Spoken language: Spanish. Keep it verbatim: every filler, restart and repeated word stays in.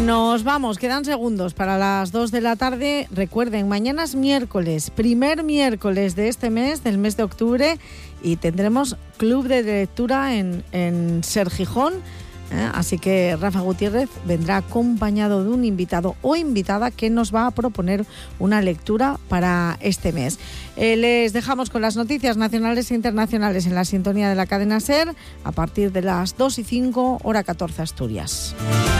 Nos vamos, quedan segundos para las dos de la tarde. Recuerden, mañana es miércoles, primer miércoles de este mes, del mes de octubre, y tendremos club de lectura en, en Ser Gijón. ¿eh? Así que Rafa Gutiérrez vendrá acompañado de un invitado o invitada que nos va a proponer una lectura para este mes. Eh, les dejamos con las noticias nacionales e internacionales en la sintonía de la cadena SER a partir de las dos y cinco, hora catorce Asturias.